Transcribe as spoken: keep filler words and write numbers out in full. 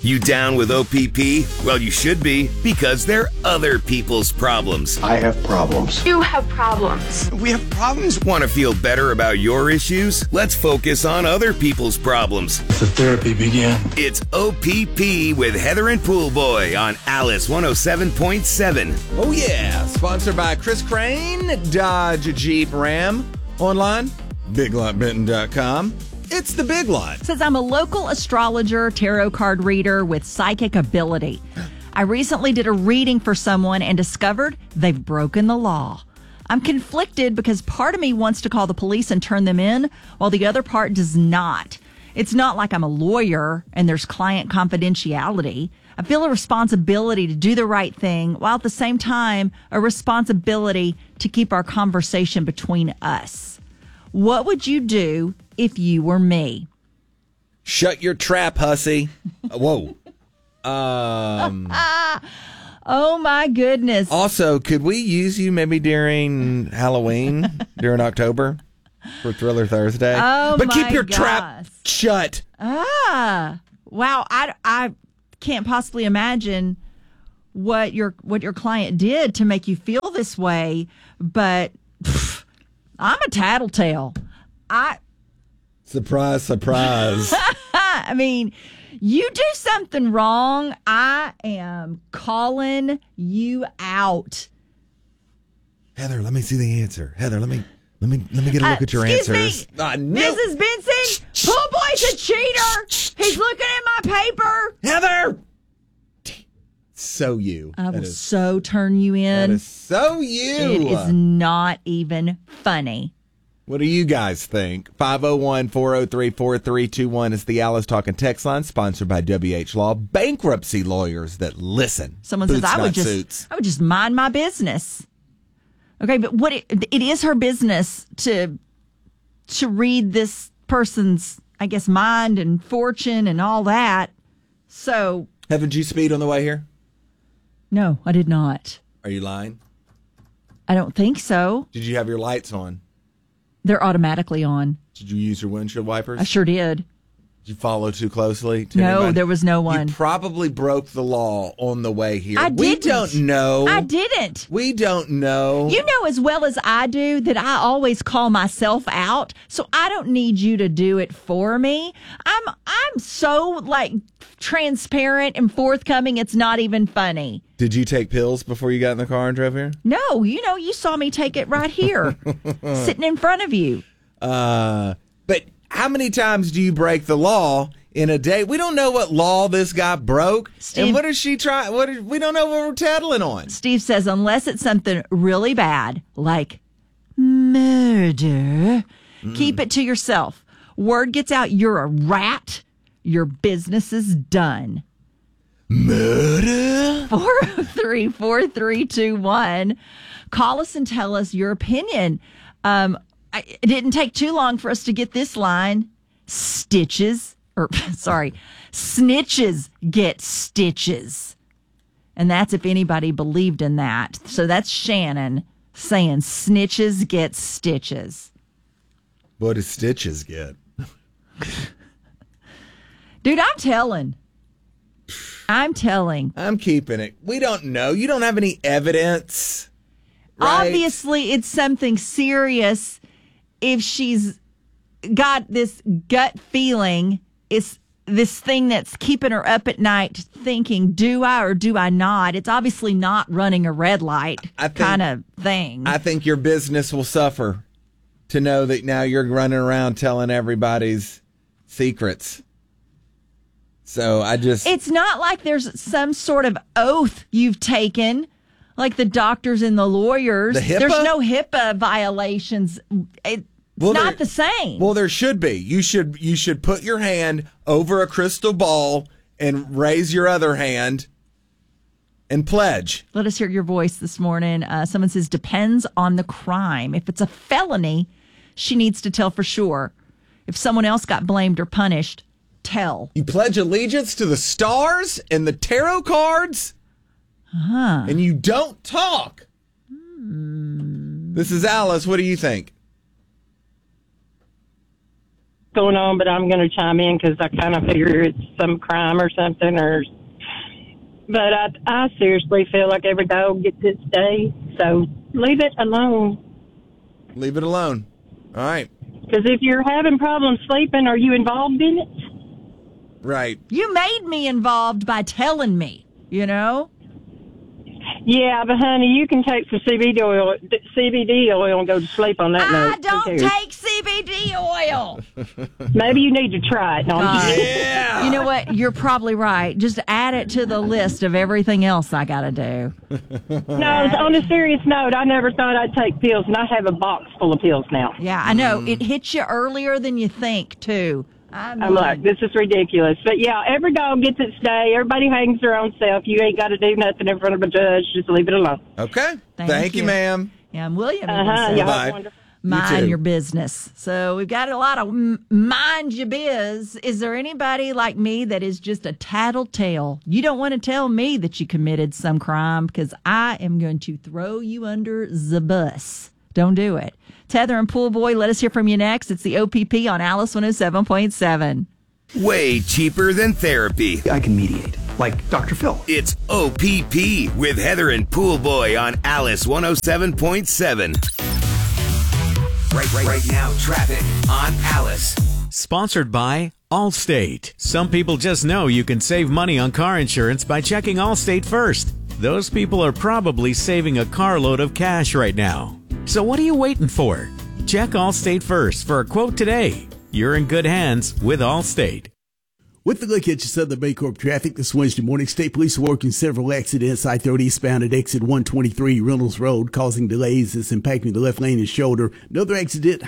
You down with O P P? Well, you should be, because they're other people's problems. I have problems. You have problems. We have problems. Want to feel better about your issues? Let's focus on other people's problems. The therapy began. It's O P P with Heather and Poolboy on Alice one oh seven point seven. Oh, yeah. Sponsored by Chris Crane, Dodge Jeep Ram. Online, big lot benton dot com. It's the Big Lot. Says, I'm a local astrologer, tarot card reader with psychic ability. I recently did a reading for someone and discovered they've broken the law. I'm conflicted because part of me wants to call the police and turn them in, while the other part does not. It's not like I'm a lawyer and there's client confidentiality. I feel a responsibility to do the right thing, while at the same time, a responsibility to keep our conversation between us. What would you do if you were me? Shut your trap, hussy. Whoa. Um. Oh, my goodness. Also, could we use you maybe during Halloween, during October, for Thriller Thursday? Oh, but my keep your gosh. trap shut. Ah, wow. I, I can't possibly imagine what your what your client did to make you feel this way, but pff, I'm a tattletale. I Surprise, surprise. I mean, you do something wrong, I am calling you out. Heather, let me see the answer. Heather, let me let me let me get a look Uh, at your excuse answers. me, Uh, no. Missus Benson, Pool Boy's a cheater. He's looking at my paper. Heather! So you. I That will is- so turn you That in. is so you. It is not even funny. What do you guys think? five oh one, four oh three, four three two one is the Alice Talking text line, sponsored by W H Law. Bankruptcy lawyers that listen. Someone Boots, says I not would just suits. I would just mind my business. Okay, but what it, it is her business to to read this person's, I guess, mind and fortune and all that. So Haven't you speed on the way here? no, I did not. Are you lying? I don't think so. Did you have your lights on? They're automatically on. Did you use your windshield wipers? I sure did. Did you follow too closely? To No, anybody? there was no one. You probably broke the law on the way here. I We didn't. don't know. I didn't. We don't know. You know as well as I do that I always call myself out, so I don't need you to do it for me. I'm I'm so like transparent and forthcoming. It's not even funny. Did you take pills before you got in the car and drove here? No, you know, you saw me take it right here, sitting in front of you. Uh, but how many times do you break the law in a day? We don't know what law this guy broke. Steve- and what is she trying? What is, we don't know what we're tattling on. Steve says unless it's something really bad, like murder, keep it to yourself. Word gets out you're a rat, your business is done. Murder? four oh three, four three two one. Call us and tell us your opinion. Um, I, it didn't take too long for us to get this line. Stitches, or sorry, snitches get stitches. And that's if anybody believed in that. So that's Shannon saying snitches get stitches. What does stitches get? Dude, I'm telling. I'm telling. I'm keeping it. We don't know. You don't have any evidence. Right? Obviously, it's something serious. If she's got this gut feeling, it's this thing that's keeping her up at night thinking, do I or do I not? It's obviously not running a red light I think- kind of thing. I think your business will suffer to know that now you're running around telling everybody's secrets. So I just... It's not like there's some sort of oath you've taken, like the doctors and the lawyers. The HIPAA? There's no HIPAA violations. It's Well, not there- the same. Well, there should be. You should you should put your hand over a crystal ball and raise your other hand and pledge. Let us hear your voice this morning. Uh, someone says, depends on the crime. If it's a felony, she needs to tell for sure. If someone else got blamed or punished, tell. You pledge allegiance to the stars and the tarot cards, Huh. and you don't talk. This is Alice. What do you think? going on, but I'm going to chime in because I kind of figure it's some crime or something. Or, but I, I seriously feel like every dog gets its day, so leave it alone. Leave it alone. All right. Because if you're having problems sleeping, are you involved in it? Right. You made me involved by telling me, you know? Yeah, but honey, you can take some C B D oil, C B D oil and go to sleep on that I note. don't take C B D oil. Maybe you need to try it. No, I'm just kidding. Yeah. You know what? You're probably right. Just add it to the list of everything else I got to do. No, on a serious note, I never thought I'd take pills, and I have a box full of pills now. Yeah, I know. It hits you earlier than you think, too. I mean, I'm like, this is ridiculous. But yeah, every dog gets its day. Everybody hangs their own self. You ain't got to do nothing in front of a judge. Just leave it alone. Okay. Thank Thank, you. you. ma'am. Yeah, and William even Uh-huh. said, Yeah, Bye. wonderful. mind too. your business. So we've got a lot of m- mind your biz. Is there anybody like me that is just a tattletale? You don't want to tell me that you committed some crime because I am going to throw you under the bus. Don't do it. Tether and Pool Boy, let us hear from you next. It's the O P P on Alice one oh seven point seven. Way cheaper than therapy. I can mediate, like Doctor Phil. It's O P P with Heather and Pool Boy on Alice one oh seven point seven. Right, right, right now, traffic on Alice. Sponsored by Allstate. Some people just know you can save money on car insurance by checking Allstate first. Those people are probably saving a carload of cash right now. So what are you waiting for? Check Allstate first for a quote today. You're in good hands with Allstate. With the look at your Southern Baycorp traffic this Wednesday morning, State Police are working several accidents. I thirty eastbound at exit one twenty-three Reynolds Road, causing delays. It's impacting the left lane and shoulder. Another accident